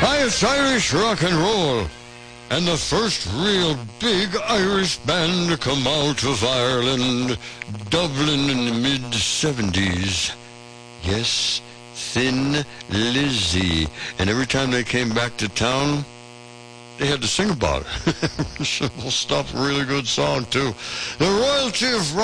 It's Irish rock and roll, and the first real big Irish band to come out of Ireland, Dublin in the mid-70s. Yes, Thin Lizzy. And every time they came back to town, they had to sing about it. Simple stuff, really good song, too. The Royalty of Rock